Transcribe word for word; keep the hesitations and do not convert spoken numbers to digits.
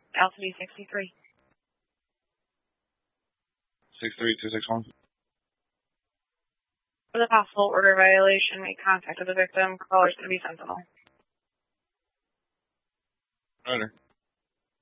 Altitude sixty-three. six three two six one. For the possible order violation, make contact with the victim. Callers to be Sentinel. Roger.